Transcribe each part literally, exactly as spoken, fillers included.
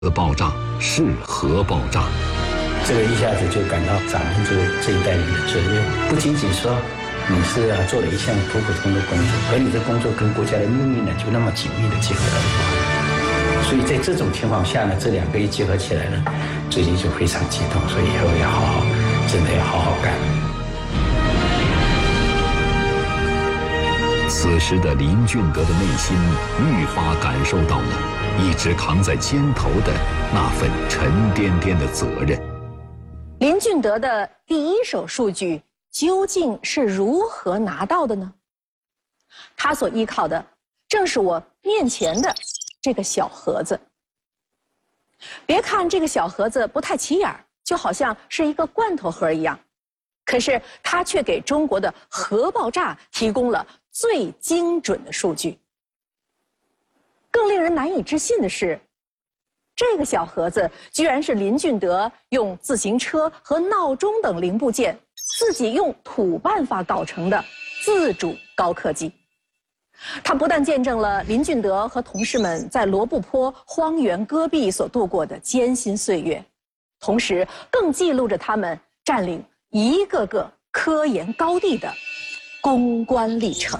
爆炸是核爆炸。 这个一下子就感到咱们这个这一代人的责任，不仅仅说你是啊做了一项普普通的工作，而你的工作跟国家的命运呢就那么紧密的结合到一块。所以在这种情况下呢，这两个一结合起来呢，最近就非常激动，所以以后要好好，真的要好好干。 此时的林俊德的内心愈发感受到了一直扛在肩头的那份沉甸甸的责任。 林俊德的第一手数据究竟是如何拿到的呢？他所依靠的正是我面前的这个小盒子。别看这个小盒子不太起眼，就好像是一个罐头盒一样，可是它却给中国的核爆炸提供了最精准的数据。更令人难以置信的是，这个小盒子居然是林俊德用自行车和闹钟等零部件自己用土办法搞成的自主高科技。它不但见证了林俊德和同事们在罗布泊荒原戈壁所度过的艰辛岁月，同时更记录着他们占领一个个科研高地的攻关历程。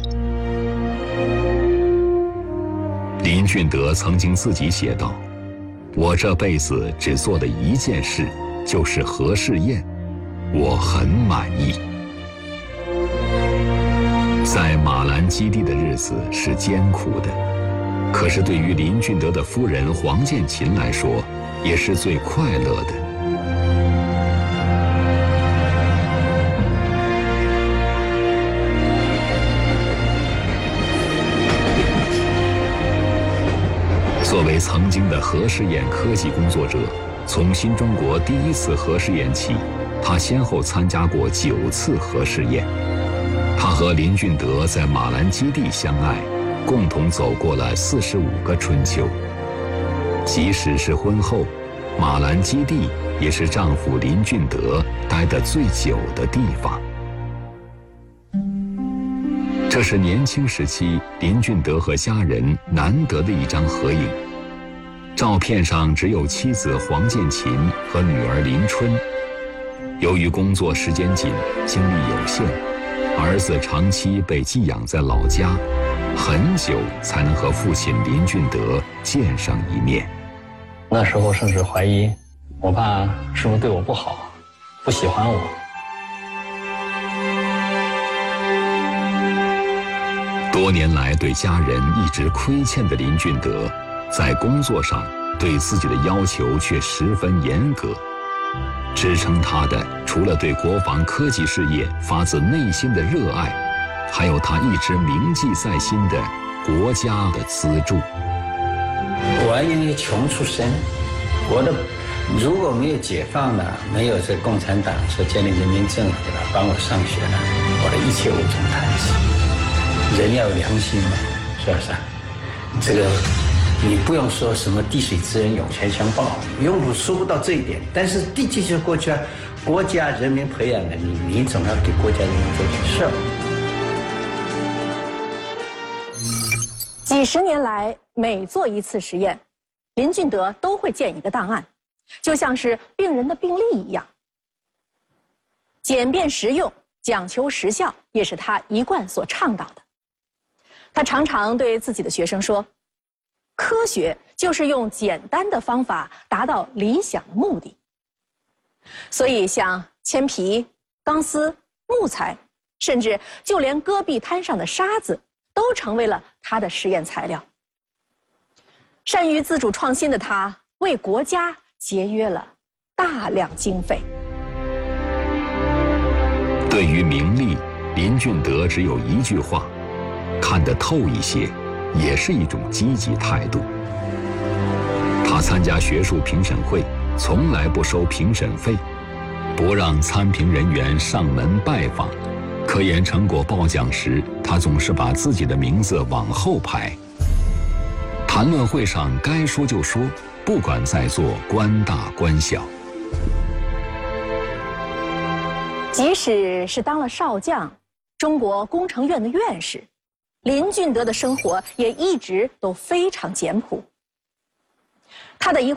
林俊德曾经自己写道：“我这辈子只做了一件事，就是核试验，我很满意。”在马兰基地的日子是艰苦的，可是对于林俊德的夫人黄建琴来说，也是最快乐的。作为曾经的核试验科技工作者，从新中国第一次核试验起，他先后参加过九次核试验。他和林俊德在马兰基地相爱，共同走过了四十五个春秋。即使是婚后，马兰基地也是丈夫林俊德待得最久的地方。这是年轻时期林俊德和家人难得的一张合影。照片上只有妻子黄建琴和女儿林春。由于工作时间紧，精力有限，儿子长期被寄养在老家，很久才能和父亲林俊德见上一面。 那时候甚至怀疑我爸是不是对我不好，不喜欢我。 多年来对家人一直亏欠的林俊德，在工作上对自己的要求却十分严格。支撑他的除了对国防科技事业发自内心的热爱，还有他一直铭记在心的国家的资助。 我因为穷出身，我的如果没有解放了，没有这共产党所建立人民政府了，帮我上学了，我的一切无从谈起。人要有良心嘛，是不是啊？这个你不用说什么滴水之恩涌泉相报，永远说不到这一点。但是的确是国家国家人民培养了你，你总要给国家人民做点事儿。 几十年来，每做一次实验，林俊德都会建一个档案，就像是病人的病历一样。简便实用，讲求实效，也是他一贯所倡导的。他常常对自己的学生说，科学就是用简单的方法达到理想的目的。所以像铅皮、钢丝、木材，甚至就连戈壁滩上的沙子，都成为了他的实验材料。善于自主创新的他，为国家节约了大量经费。 对于名利，林俊德只有一句话：看得透一些，也是一种积极态度。他参加学术评审会，从来不收评审费，不让参评人员上门拜访。科研成果报奖时，他总是把自己的名字往后排。谈论会上该说就说，不管在座官大官小。 即使是当了少将，中国工程院的院士，林俊德的生活也一直都非常简朴。 他的一